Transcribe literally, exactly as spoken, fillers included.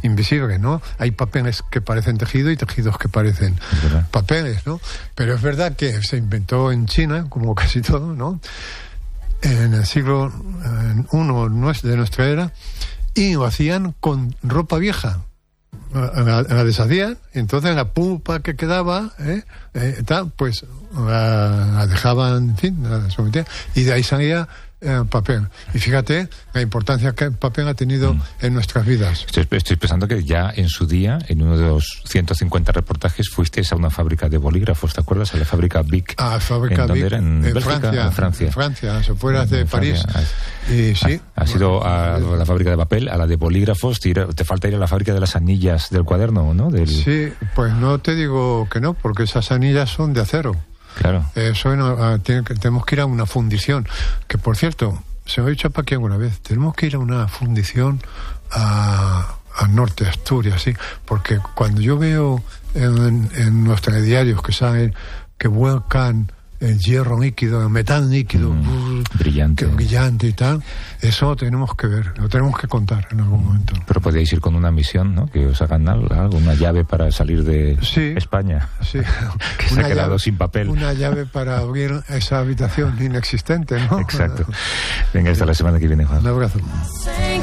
invisible, ¿no? Hay papeles que parecen tejido y tejidos que parecen papeles, ¿no? Pero es verdad que se inventó en China, como casi todo, ¿no? En el siglo I de nuestra era, y lo hacían con ropa vieja. La, la deshacían, y entonces la pulpa que quedaba, ¿eh? Eh, tal, pues la, la dejaban, en fin, la sometían, y de ahí salía eh, papel. Y fíjate la importancia que el papel ha tenido mm. en nuestras vidas. Estoy, estoy pensando que ya en su día, en uno de los ciento cincuenta reportajes, fuisteis a una fábrica de bolígrafos, ¿te acuerdas? A la fábrica Bic. A la fábrica ¿En Bic, era? ¿En, en Bélgica? Francia. En Francia. En Francia, se fuera de París. Francia. Y sí. Ha, has ido a la fábrica de papel, a la de bolígrafos, te, irá, te falta ir a la fábrica de las anillas del cuaderno, ¿no? Del... Sí, pues no te digo que no, porque esas anillas son de acero. Claro. Eso no, tiene, tenemos que ir a una fundición, que por cierto, se me ha dicho para aquí alguna vez, tenemos que ir a una fundición a, al norte de Asturias, sí, porque cuando yo veo en, en nuestros diarios que saben que vuelcan el hierro líquido, el metal líquido, mm, uh, brillante. brillante y tal, eso lo tenemos que ver, lo tenemos que contar en algún momento. Pero podéis ir con una misión, ¿no? Que os hagan algo, una llave para salir de sí, España. Sí. Que se ha quedado llave, sin papel. Una llave para abrir esa habitación inexistente, ¿no? Exacto. Venga, hasta la semana que viene, Juan. Un abrazo.